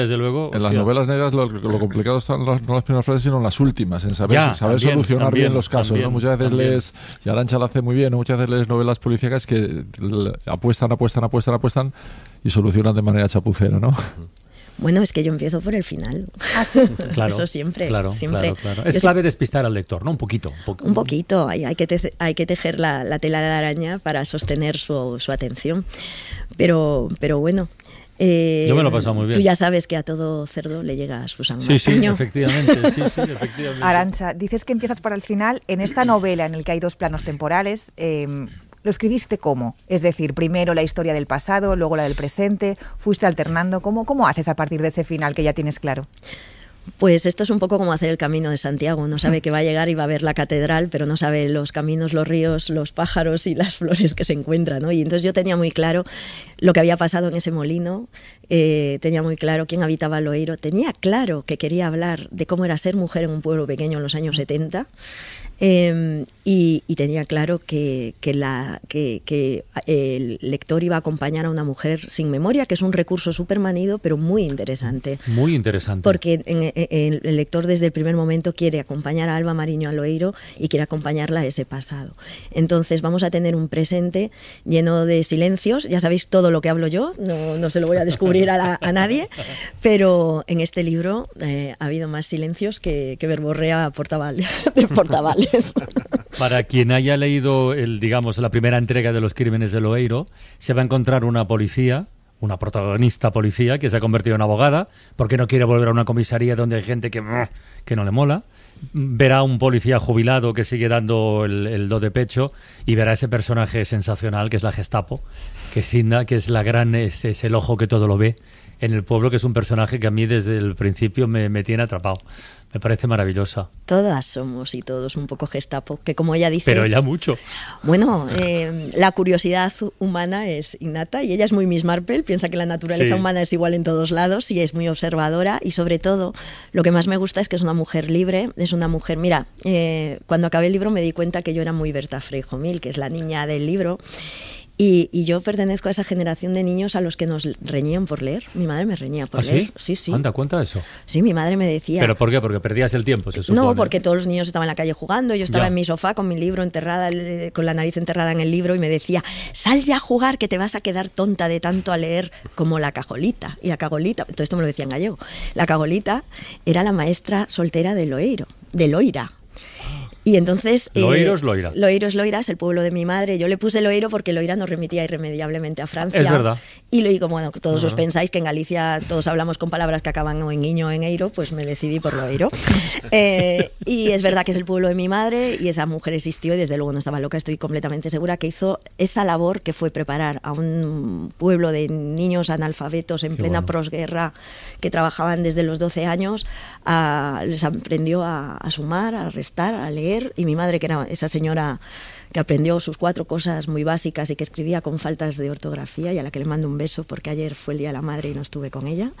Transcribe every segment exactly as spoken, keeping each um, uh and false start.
Desde luego. En las novelas negras lo, lo complicado están no las primeras frases, sino en las últimas, en saber, ya, saber también, solucionar también, bien los casos. también, ¿no? Muchas veces también. lees, y Arantxa lo hace muy bien, ¿no? Muchas veces lees novelas policíacas que apuestan, apuestan, apuestan, apuestan y solucionan de manera chapucera, ¿no? Bueno, es que yo empiezo por el final. Ah, sí. Claro, Eso siempre. claro, siempre. claro, claro. Es Yo clave sé, despistar al lector, ¿no? Un poquito. Un, po un poquito. Hay, hay, que te, hay que tejer la, la tela de araña para sostener su, su atención. Pero, pero bueno. Eh, Yo me lo he pasado muy bien. Tú ya sabes que a todo cerdo le llega su San Sí, sí, Martiño. efectivamente. Sí, sí, efectivamente. Arantxa, dices que empiezas por el final. En esta novela en el que hay dos planos temporales, eh, ¿lo escribiste cómo? Es decir, primero la historia del pasado, luego la del presente, fuiste alternando. ¿Cómo, cómo haces a partir de ese final que ya tienes claro? Pues esto es un poco como hacer el Camino de Santiago. Uno sabe que va a llegar y va a ver la catedral, pero no sabe los caminos, los ríos, los pájaros y las flores que se encuentran, ¿no? Y entonces yo tenía muy claro lo que había pasado en ese molino, eh, tenía muy claro quién habitaba Loeiro, tenía claro que quería hablar de cómo era ser mujer en un pueblo pequeño en los años setenta. Eh, y, y tenía claro que, que, la, que, que el lector iba a acompañar a una mujer sin memoria, que es un recurso súper manido, pero muy interesante. Muy interesante. Porque en, en, en, el lector desde el primer momento quiere acompañar a Alba Mariño a Loeiro y quiere acompañarla a ese pasado. Entonces vamos a tener un presente lleno de silencios. Ya sabéis todo lo que hablo yo, no, no se lo voy a descubrir a, la, a nadie, pero en este libro eh, ha habido más silencios que, que verborrea Portaval, de Portavales. Para quien haya leído el, digamos, la primera entrega de Los Crímenes de Loeiro, se va a encontrar una policía, una protagonista policía, que se ha convertido en abogada, porque no quiere volver a una comisaría donde hay gente que, que no le mola. Verá un policía jubilado que sigue dando el, el do de pecho y verá ese personaje sensacional que es la Gestapo, que es, que es la gran, es, es el ojo que todo lo ve en el pueblo, que es un personaje que a mí desde el principio me, me tiene atrapado. Me parece maravillosa. Todas somos y todos un poco Gestapo, que como ella dice... Pero ella mucho. Bueno, eh, la curiosidad humana es innata y ella es muy Miss Marple, piensa que la naturaleza sí. humana es igual en todos lados y es muy observadora y sobre todo lo que más me gusta es que es una mujer libre, es una mujer... Mira, eh, cuando acabé el libro me di cuenta que yo era muy Berta Freijomil, que es la niña del libro. Y, y yo pertenezco a esa generación de niños a los que nos reñían por leer. Mi madre me reñía por ¿Ah, leer. Sí, sí, sí. Anda, cuenta eso. Sí, mi madre me decía... ¿Pero por qué? Porque perdías el tiempo, se supone. No, porque todos los niños estaban en la calle jugando, yo estaba ya. en mi sofá con mi libro enterrada, con la nariz enterrada en el libro y me decía, sal ya a jugar que te vas a quedar tonta de tanto a leer como la cajolita. Y la cajolita, todo esto me lo decía en gallego, la cajolita era la maestra soltera de Loeiro, de Loira. Y entonces... Loeiro es Loira. Loeiro es Loira, es el pueblo de mi madre. Yo le puse Loeiro porque Loira nos remitía irremediablemente a Francia. Es verdad. Y lo digo, bueno, todos uh-huh. os pensáis que en Galicia todos hablamos con palabras que acaban o en iño o en eiro, pues me decidí por Loeiro. eh, y es verdad que es el pueblo de mi madre y esa mujer existió y desde luego no estaba loca, estoy completamente segura que hizo esa labor que fue preparar a un pueblo de niños analfabetos en Qué plena bueno. posguerra que trabajaban desde los doce años, a, les aprendió a, a sumar, a restar, a leer. Y mi madre, que era esa señora que aprendió sus cuatro cosas muy básicas y que escribía con faltas de ortografía y a la que le mando un beso porque ayer fue el Día de la Madre y no estuve con ella,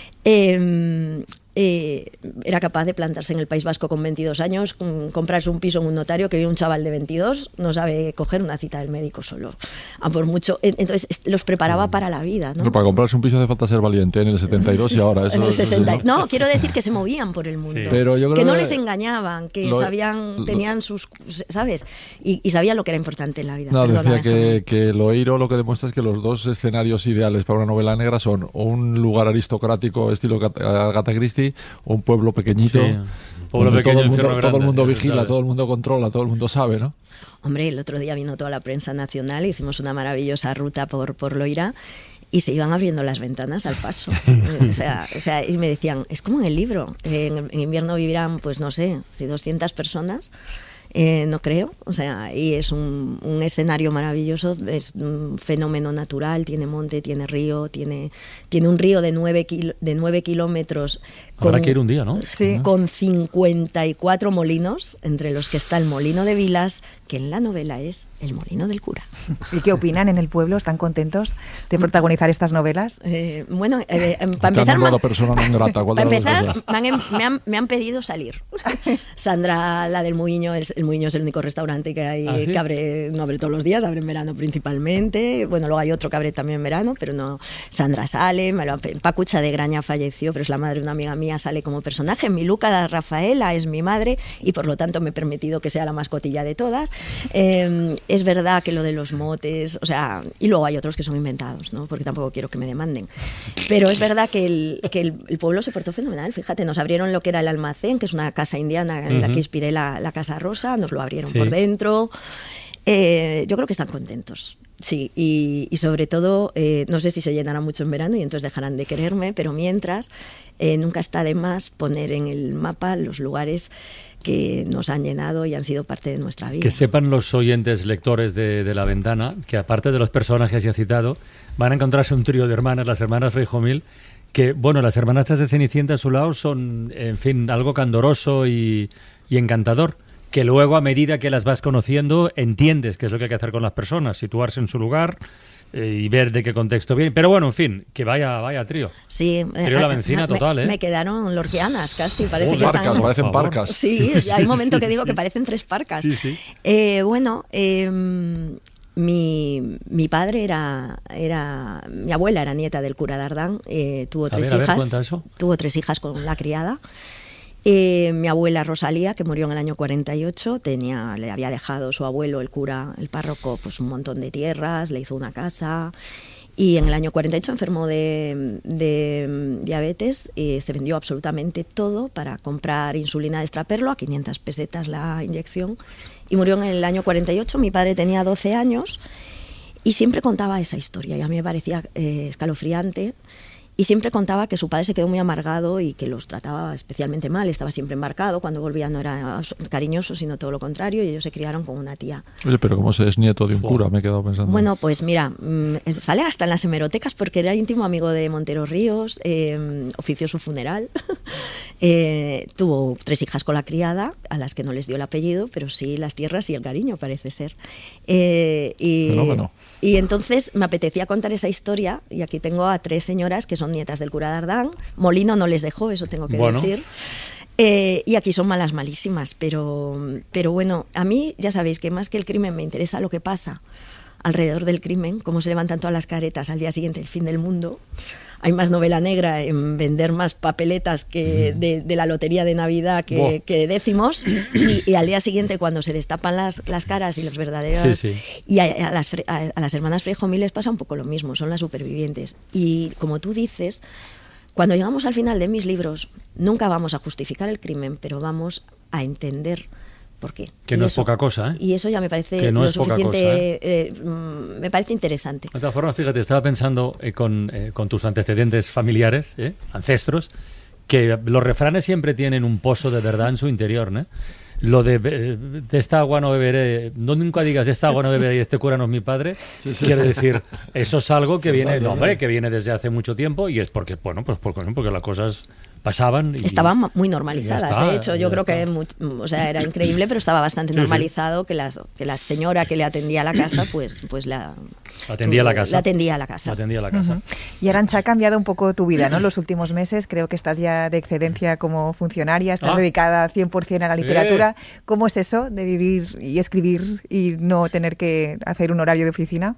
eh, eh, era capaz de plantarse en el País Vasco con veintidós años, um, comprarse un piso en un notario, que hoy un chaval de veintidós no sabe coger una cita del médico solo, a por mucho. Entonces los preparaba para la vida, ¿no? No, para comprarse un piso hace falta ser valiente en el setenta y dos y ahora. Eso, en el sesenta. Eso, ¿no? No, quiero decir que se movían por el mundo. Sí. Pero yo creo que no que les engañaban, que lo, sabían, lo, tenían sus... ¿Sabes? Y, y sabían lo que era importante en la vida. No, Perdona, decía que, que Loeiro lo que demuestra es que los dos escenarios ideales para una novela negra son o un lugar aristocrático estilo Agatha Christie o un pueblo pequeñito, sí. pueblo pequeño, todo el mundo, grande, todo el mundo vigila, sabe. todo el mundo controla, todo el mundo sabe, ¿no? Hombre, el otro día vino toda la prensa nacional, hicimos una maravillosa ruta por, por Loira y se iban abriendo las ventanas al paso. o, sea, o sea, y me decían, es como en el libro, en, en invierno vivirán, pues no sé, si doscientas personas. Eh, no creo, o sea, y es un, un escenario maravilloso, es un fenómeno natural, tiene monte, tiene río, tiene, tiene un río de nueve, kil, de nueve kilómetros. Habrá que ir un día, ¿no? Sí. Con cincuenta y cuatro molinos, entre los que está el molino de Vilas, que en la novela es El molino del cura. ¿Y qué opinan en el pueblo? ¿Están contentos de protagonizar estas novelas? Eh, bueno, eh, eh, para empezar, man, persona no grata, para empezar me, han, me, han, me han pedido salir. Sandra, la del Muiño, el, el Muiño es el único restaurante que hay, ¿ah, sí? que abre, no abre todos los días, abre en verano principalmente. Bueno, luego hay otro que abre también en verano, pero no. Sandra sale, me lo, Pacucha de Graña falleció, pero es la madre de una amiga mía, sale como personaje. Mi Luca Rafaela es mi madre y por lo tanto me he permitido que sea la mascotilla de todas. Eh, es verdad que lo de los motes, o sea, y luego hay otros que son inventados, ¿no? Porque tampoco quiero que me demanden. Pero es verdad que el, que el, el pueblo se portó fenomenal. Fíjate, nos abrieron lo que era el almacén, que es una casa indiana en uh-huh. la que inspiré la, la Casa Rosa, nos lo abrieron sí. por dentro. Eh, yo creo que están contentos. Sí, y, y sobre todo, eh, no sé si se llenará mucho en verano y entonces dejarán de quererme, pero mientras, eh, nunca está de más poner en el mapa los lugares que nos han llenado y han sido parte de nuestra vida. Que sepan los oyentes lectores de, de La Ventana que aparte de los personajes ya citado, van a encontrarse un trío de hermanas, las hermanas Feijomil, que, bueno, las hermanastras de Cenicienta a su lado son, en fin, algo candoroso y, y encantador, que luego a medida que las vas conociendo entiendes qué es lo que hay que hacer con las personas, situarse en su lugar eh, y ver de qué contexto viene. Pero bueno, en fin, que vaya vaya trío. Sí. Trío eh, La Vencina me, total, ¿eh? Me quedaron lorquianas casi. Parece oh, que parcas, están... parecen parcas. Sí, sí, sí, hay un momento sí, que digo sí. que parecen tres parcas. Sí, sí. Eh, bueno, eh, mi, mi padre era, era... Mi abuela era nieta del cura de Ardán. Eh, tuvo a tres ver, hijas. A ver, cuenta eso. Tuvo tres hijas con la criada. Eh, mi abuela Rosalía, que murió en el año cuarenta y ocho, tenía, le había dejado su abuelo, el cura, el párroco, pues un montón de tierras, le hizo una casa y en el año cuarenta y ocho enfermó de, de diabetes y se vendió absolutamente todo para comprar insulina de extraperlo a quinientas pesetas la inyección y murió en el año cuarenta y ocho. Mi padre tenía doce años y siempre contaba esa historia y a mí me parecía eh, escalofriante. Y siempre contaba que su padre se quedó muy amargado y que los trataba especialmente mal. Estaba siempre embarcado. Cuando volvía no era cariñoso, sino todo lo contrario. Y ellos se criaron con una tía. Oye, pero ¿cómo se es nieto de un cura? Me he quedado pensando. Bueno, pues mira, sale hasta en las hemerotecas porque era íntimo amigo de Montero Ríos, eh, ofició su funeral. eh, tuvo tres hijas con la criada, a las que no les dio el apellido, pero sí las tierras y el cariño, parece ser. Eh, y, Fenómeno. Y entonces me apetecía contar esa historia. Y aquí tengo a tres señoras que son nietas del cura de Ardán. Molino no les dejó, eso tengo que bueno. decir. Eh, y aquí son malas malísimas, pero, pero bueno, a mí ya sabéis que más que el crimen me interesa lo que pasa alrededor del crimen, cómo se levantan todas las caretas al día siguiente, el fin del mundo. Hay más novela negra en vender más papeletas que de, de la lotería de Navidad que, wow. que décimos y, y al día siguiente cuando se destapan las, las caras y los verdaderos sí, sí. y a, a, las, a, a las hermanas Feijomil les pasa un poco lo mismo, son las supervivientes y como tú dices, cuando llegamos al final de mis libros nunca vamos a justificar el crimen, pero vamos a entender por qué. Que y no eso, es poca cosa, ¿eh? Y eso ya me parece que no lo es poca suficiente, cosa, ¿eh? Eh, me parece interesante. De todas formas, fíjate, estaba pensando eh, con, eh, con tus antecedentes familiares, ¿eh? ancestros, que los refranes siempre tienen un pozo de verdad en su interior, ¿no? Lo de, de esta agua no beberé, no nunca digas de esta agua no beberé y este cura no es mi padre, sí, sí. quiere decir, eso es algo que viene, no, hombre, que viene desde hace mucho tiempo y es porque, bueno, pues porque, porque las cosas pasaban. Y, estaban muy normalizadas, está, de hecho, yo creo está. que muy, o sea, era increíble, pero estaba bastante sí, normalizado sí. que las que la señora que le atendía a la casa, pues, pues la atendía a la casa. La atendía a la casa. La atendía a la casa. Uh-huh. Y Arantxa, ha cambiado un poco tu vida, ¿no? Los últimos meses, creo que estás ya de excedencia como funcionaria, estás ah. dedicada cien por ciento a la literatura. Eh. ¿Cómo es eso de vivir y escribir y no tener que hacer un horario de oficina?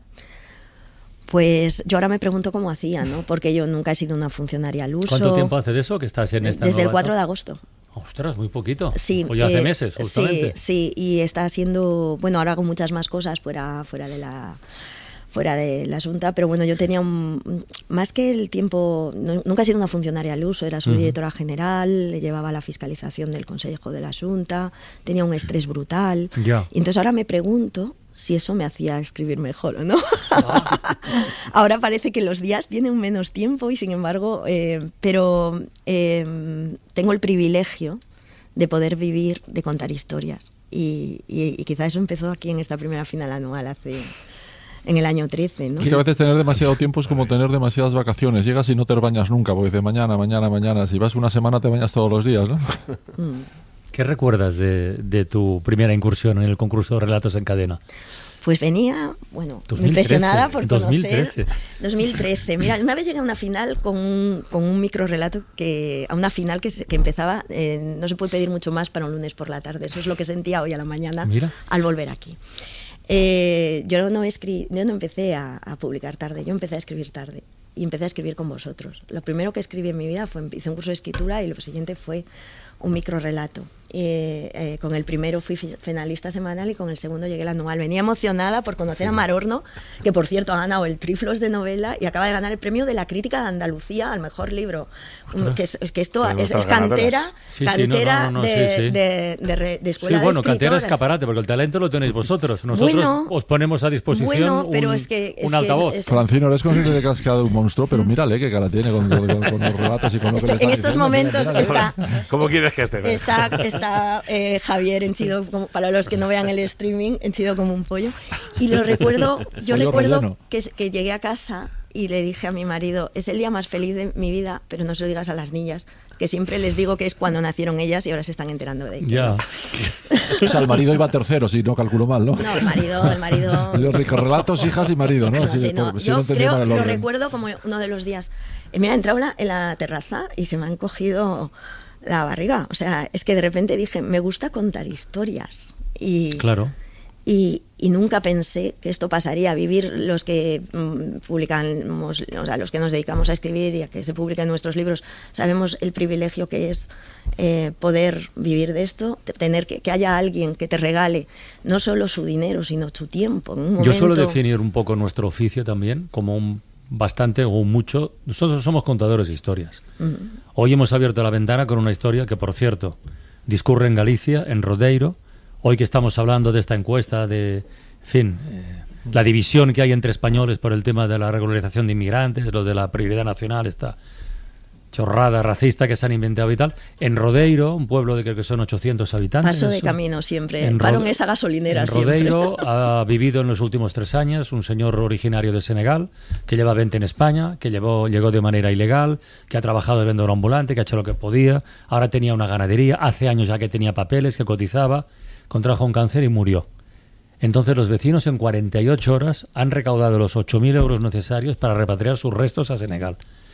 Pues yo ahora me pregunto cómo hacía, ¿no? Porque yo nunca he sido una funcionaria al uso. ¿Cuánto tiempo hace de eso que estás en esta Desde nueva el cuatro de agosto. Ostras, muy poquito. Sí. O ya hace eh, meses, justamente. Sí, sí, y está haciendo... Bueno, ahora hago muchas más cosas fuera, fuera de la... fuera de la Junta, pero bueno, yo tenía un, más que el tiempo, no, nunca he sido una funcionaria al uso, era subdirectora uh-huh. general, llevaba la fiscalización del Consejo de la Junta, tenía un estrés brutal, yeah. y entonces ahora me pregunto si eso me hacía escribir mejor o no. Ah. Ahora parece que los días tienen menos tiempo y sin embargo, eh, pero eh, tengo el privilegio de poder vivir, de contar historias, y, y, y quizá eso empezó aquí en esta primera final anual hace... en el año trece, ¿no? Sí, a veces tener demasiado tiempo es como tener demasiadas vacaciones. Llegas y no te bañas nunca, porque dices mañana, mañana, mañana. Si vas una semana te bañas todos los días, ¿no? Mm. Qué ¿Qué recuerdas de, de tu primera incursión en el concurso de relatos en cadena? Pues venía, bueno, dos mil trece, impresionada por dos mil conocer... trece. dos mil trece. Mira, una vez llegué a una final con un, con un microrelato, que, a una final que, se, que empezaba, eh, no se puede pedir mucho más para un lunes por la tarde. Eso es lo que sentía hoy a la mañana. Mira. Al volver aquí. Eh, yo, no escri- yo no empecé a, a publicar tarde, yo empecé a escribir tarde. Y empecé a escribir con vosotros. Lo primero que escribí en mi vida fue, hice un curso de escritura y lo siguiente fue un microrelato. Eh, eh, con el primero fui finalista semanal y con el segundo llegué al anual. Venía emocionada por conocer sí. a Mar Horno, que por cierto ha ganado el Triflos de novela y acaba de ganar el premio de la crítica de Andalucía al mejor libro. Claro. Que, es, es que esto es, es cantera, sí, cantera sí, no, no, no, de, sí, sí. de, de, de, de escuela sí, bueno, de cantera escaparate, porque el talento lo tenéis vosotros. Nosotros bueno, os ponemos a disposición bueno, pero un, es que, es un altavoz. Que, es... Francino, eres consciente de que has quedado un monstruo, pero mírale qué cara tiene con, con, con los relatos y con lo este, que le En estos diciendo. momentos Mira, mira, está... ¿Cómo quieres que esté? Está, está eh, Javier henchido, como, para los que no vean el streaming, henchido como un pollo. Y lo recuerdo, yo pollo recuerdo que, que llegué a casa y le dije a mi marido, es el día más feliz de mi vida, pero no se lo digas a las niñas, que siempre les digo que es cuando nacieron ellas y ahora se están enterando de ello. Ya. O sea, el marido iba tercero, si no calculo mal, ¿no? No, el marido, el marido... Los ricos relatos, hijas y marido, ¿no? no, sí, sí, no. Por, si yo no creo, lo recuerdo como uno de los días. Eh, mira, he entrado en la, en la terraza y se me han cogido la barriga. O sea, es que de repente dije, me gusta contar historias. Y, claro. Y, y nunca pensé que esto pasaría. Vivir los que mmm, publicamos, o sea, los que nos dedicamos a escribir y a que se publiquen nuestros libros, sabemos el privilegio que es eh, poder vivir de esto, tener que, que haya alguien que te regale no solo su dinero, sino su tiempo. En un momento... Yo suelo definir un poco nuestro oficio también como un bastante o mucho. Nosotros somos contadores de historias. Uh-huh. Hoy hemos abierto la ventana con una historia que, por cierto, discurre en Galicia, en Rodeiro. Hoy que estamos hablando de esta encuesta, de, en fin, eh, la división que hay entre españoles por el tema de la regularización de inmigrantes, lo de la prioridad nacional, esta chorrada racista que se han inventado y tal. En Rodeiro, un pueblo de creo que son ochocientos habitantes. Paso de camino siempre, en paro en esa gasolinera en siempre. Rodeiro ha vivido en los últimos tres años un señor originario de Senegal, que lleva veinte en España, que llevó, llegó de manera ilegal, que ha trabajado de vendedor ambulante, que ha hecho lo que podía, ahora tenía una ganadería, hace años ya que tenía papeles, que cotizaba, contrajo un cáncer y murió. Entonces los vecinos en cuarenta y ocho horas han recaudado los ocho mil euros necesarios para repatriar sus restos a Senegal.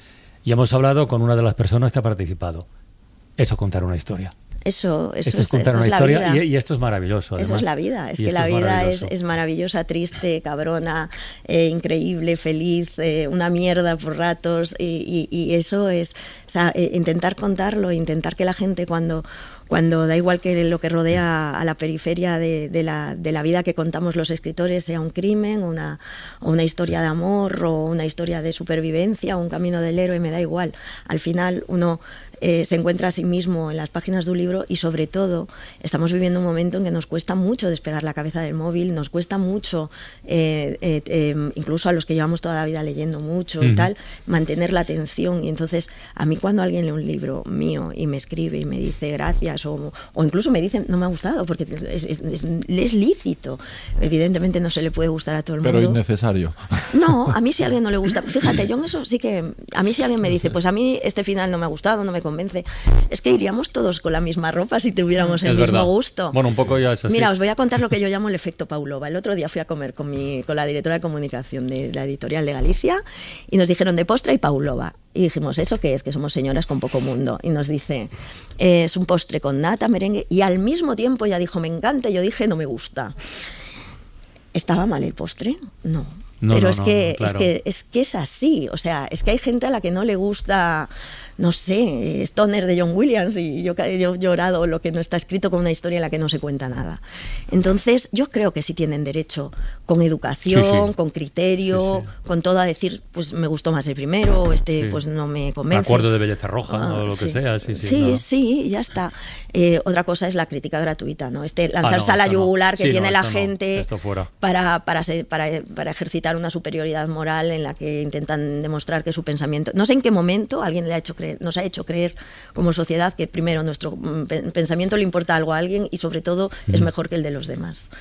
Y hemos hablado con una de las personas que ha participado. Eso es contar una historia. Eso, eso, esto es contar eso una es historia y, y esto es maravilloso. Además. Eso es la vida. Es que la vida es, es maravillosa, triste, cabrona, eh, increíble, feliz, eh, una mierda por ratos. Y, y, y eso es, o sea, eh, intentar contarlo, intentar que la gente cuando... cuando da igual que lo que rodea a la periferia de, de, la, de la vida que contamos los escritores sea un crimen, una, o una historia de amor, o una historia de supervivencia, o un camino del héroe, me da igual. Al final uno eh, se encuentra a sí mismo en las páginas de un libro y sobre todo estamos viviendo un momento en que nos cuesta mucho despegar la cabeza del móvil, nos cuesta mucho, eh, eh, eh, incluso a los que llevamos toda la vida leyendo mucho uh-huh. y tal, mantener la atención. Y entonces a mí cuando alguien lee un libro mío y me escribe y me dice gracias, O, o incluso me dicen no me ha gustado porque es, es, es, es lícito, evidentemente no se le puede gustar a todo el pero mundo, pero innecesario. No, a mí si a alguien no le gusta, fíjate, yo en eso sí que a mí si alguien me dice pues a mí este final no me ha gustado, no me convence, es que iríamos todos con la misma ropa si tuviéramos el es mismo verdad. gusto. Bueno, un poco ya es así. Mira, os voy a contar lo que yo llamo el efecto Pavlova. El otro día fui a comer con mi con la directora de comunicación de la editorial de Galicia y nos dijeron de postre y Pavlova. Y dijimos, ¿eso qué es? Que somos señoras con poco mundo. Y nos dice, eh, es un postre con nata, merengue. Y al mismo tiempo ella dijo, me encanta. Y yo dije, no me gusta. ¿Estaba mal el postre? No. no Pero no, es, no, que, no, claro. es que es que es así. O sea, es que hay gente a la que no le gusta... no sé, Stoner de John Williams y yo, yo he llorado lo que no está escrito con una historia en la que no se cuenta nada. Entonces yo creo que sí tienen derecho con educación, sí, sí. con criterio, sí, sí. con todo a decir pues me gustó más el primero o este sí. pues no me convence. Acuerdo de belleza roja ah, o lo que sí. sea. Sí, sí, sí, no. sí, ya está. Eh, otra cosa es la crítica gratuita, ¿no? Este lanzarse ah, no, a la yugular no. que sí, tiene no, la esto gente no. esto fuera. Para, para, para, para ejercitar una superioridad moral en la que intentan demostrar que su pensamiento... No sé en qué momento alguien le ha hecho creer, nos ha hecho creer como sociedad que primero nuestro pensamiento le importa algo a alguien y sobre todo mm. es mejor que el de los demás.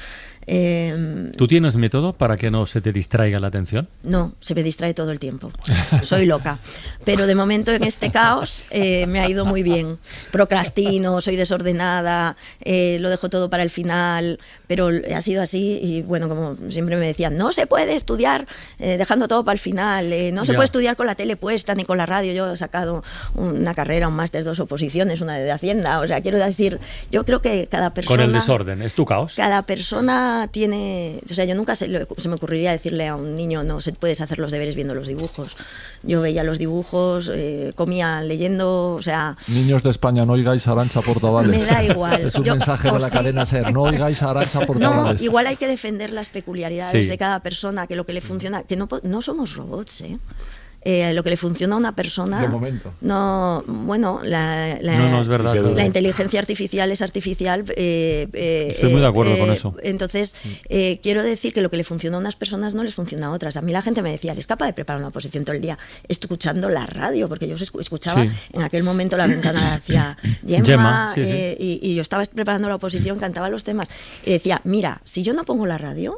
Eh, ¿Tú tienes método para que no se te distraiga la atención? No, se me distrae todo el tiempo. Soy loca. Pero de momento en este caos eh, me ha ido muy bien. Procrastino, soy desordenada, eh, lo dejo todo para el final, pero ha sido así y bueno, como siempre me decían, no se puede estudiar eh, dejando todo para el final, eh, no se Ya. puede estudiar con la tele puesta ni con la radio. Yo he sacado una carrera, un máster, dos oposiciones, una de Hacienda. O sea, quiero decir, yo creo que cada persona... Con el desorden, es tu caos. Cada persona tiene, o sea, yo nunca se, se me ocurriría decirle a un niño, no, se puedes hacer los deberes viendo los dibujos. Yo veía los dibujos, eh, comía leyendo, o sea... Niños de España, no oigáis a Arantxa Portavales. Me da igual. Es un Yo- mensaje de o la sí. cadena SER, no oigáis a Arantxa No, Portavales. igual hay que defender las peculiaridades Sí. de cada persona, que lo que le funciona, que no, po- no somos robots, ¿eh? Eh, lo que le funciona a una persona... De momento. No, bueno, la, la, No, no, es verdad, es la verdad. inteligencia artificial es artificial. eh, eh, Estoy muy de acuerdo eh, con eso. Entonces, eh, quiero decir que lo que le funciona a unas personas no les funciona a otras. A mí la gente me decía, ¿eres capaz de preparar una oposición todo el día escuchando la radio? Porque yo escu- escuchaba Sí. en aquel momento la ventana hacia Gemma, Gemma, sí, sí. eh, y, y yo estaba preparando la oposición, cantaba los temas y decía, mira, si yo no pongo la radio,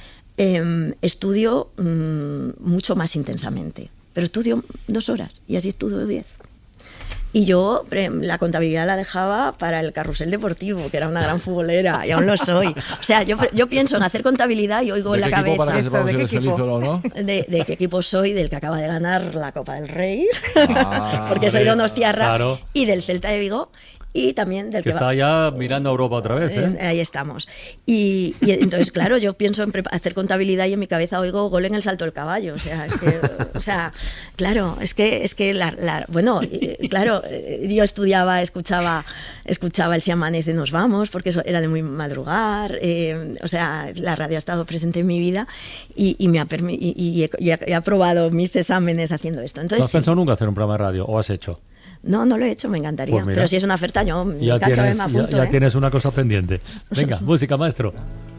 eh, estudio mm, mucho más intensamente, pero estudio dos horas y así estudio diez. Y yo pre- la contabilidad la dejaba para el carrusel deportivo, que era una gran futbolera, y aún lo soy. O sea, yo, yo pienso en hacer contabilidad y oigo ¿De en la qué equipo para que cabeza Eso, sepamos ¿de si qué eres feliz equipo? o no? de, de qué equipo soy, del que acaba de ganar la Copa del Rey, Ah, porque soy de Donostiarra, claro. y del Celta de Vigo, y también del Que que, está va... ya mirando a Europa otra vez, ¿eh? Eh, Ahí estamos. Y, y entonces, claro, yo pienso en prepa- hacer contabilidad y en mi cabeza oigo gol en el salto del caballo. O sea, es que, o sea claro, es que, es que la, la- bueno, y- claro, eh, yo estudiaba, escuchaba, escuchaba el Si amanece nos vamos, porque eso era de muy madrugar. eh, o sea, la radio ha estado presente en mi vida y, y me ha permi- y, y he, y he- he aprobado mis exámenes haciendo esto. ¿No Entonces, has sí. pensado nunca hacer un programa de radio? ¿O has hecho? No, no lo he hecho, me encantaría. Pues mira. Pero si es una oferta, yo Ya me cacho, tienes, me ya, apunto, ya ¿eh? tienes una cosa pendiente. Venga, música, maestro.